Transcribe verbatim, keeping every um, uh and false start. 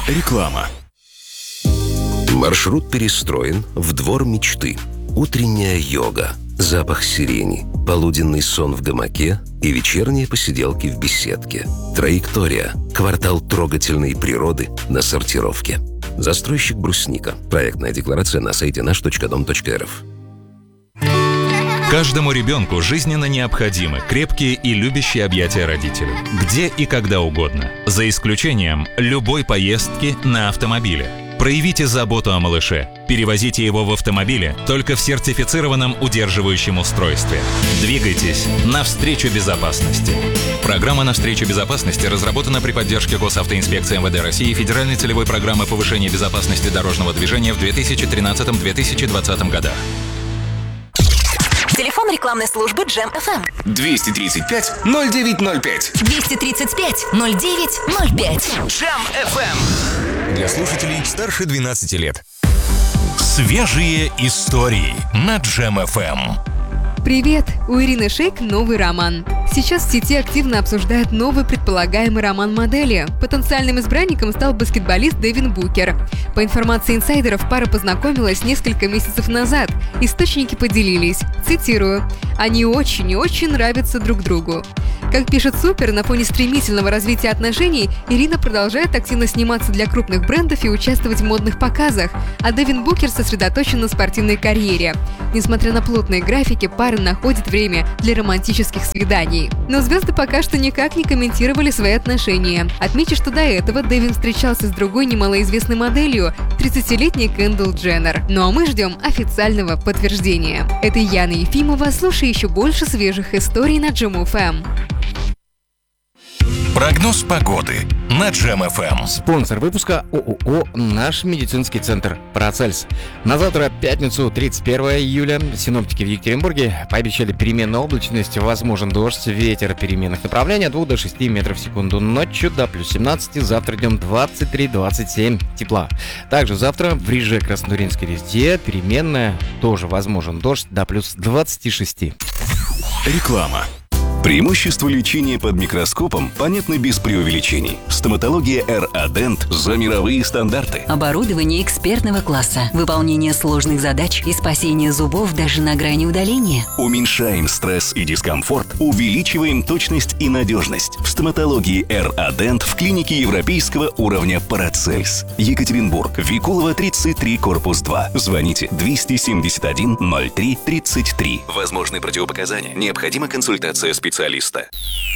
Реклама. Маршрут перестроен в двор мечты. Утренняя йога, запах сирени, полуденный сон в гамаке и вечерние посиделки в беседке. Траектория. Квартал трогательной природы на сортировке. Застройщик «Брусника». Проектная декларация на сайте наш точка дом точка эр эф. Каждому ребенку жизненно необходимы крепкие и любящие объятия родителей. Где и когда угодно. За исключением любой поездки на автомобиле. Проявите заботу о малыше. Перевозите его в автомобиле только в сертифицированном удерживающем устройстве. Двигайтесь навстречу безопасности. Программа «Навстречу безопасности» разработана при поддержке Госавтоинспекции эм вэ дэ России и Федеральной целевой программы повышения безопасности дорожного движения в две тысячи тринадцатом — две тысячи двадцатом годах. Телефон рекламной службы Джем эф эм. двести тридцать пять ноль девять ноль пять. двести тридцать пять ноль девять ноль пять. Джем эф эм. Для слушателей старше двенадцати лет. Свежие истории на Джем эф эм. Привет! У Ирины Шейк новый роман. Сейчас в сети активно обсуждают новый предполагаемый роман модели. Потенциальным избранником стал баскетболист Дэвин Букер. По информации инсайдеров, пара познакомилась несколько месяцев назад. Источники поделились. Цитирую. «Они очень и очень нравятся друг другу». Как пишет Супер, на фоне стремительного развития отношений Ирина продолжает активно сниматься для крупных брендов и участвовать в модных показах, а Дэвин Букер сосредоточен на спортивной карьере. Несмотря на плотные графики, пара находит время для романтических свиданий. Но звезды пока что никак не комментировали свои отношения. Отмечу, что до этого Дэвин встречался с другой немалоизвестной моделью – тридцатилетней Кендалл Дженнер. Ну а мы ждем официального подтверждения. Это Яна Ефимова. Слушай еще больше свежих историй на Джем эф эм. Прогноз погоды на Джем эф эм. Спонсор выпуска ООО «Наш медицинский центр Парацельс». На завтра, пятницу, тридцать первого июля, синоптики в Екатеринбурге пообещали переменную облачность, возможен дождь, ветер переменных направлений от двух до шести метров в секунду. Ночью до плюс семнадцати, завтра днем двадцать три — двадцать семь тепла. Также завтра в Риже, Краснотуринской резде переменная, тоже возможен дождь до плюс двадцати шести. Реклама. Преимущества лечения под микроскопом понятны без преувеличений. Стоматология эр а Dent за мировые стандарты. Оборудование экспертного класса, выполнение сложных задач и спасение зубов даже на грани удаления. Уменьшаем стресс и дискомфорт, увеличиваем точность и надежность. В стоматологии эр а Dent в клинике европейского уровня Парацельс. Екатеринбург, Викулова, тридцать три, корпус два. Звоните двести семьдесят один ноль три тридцать три. Возможны противопоказания. Необходима консультация специалиста.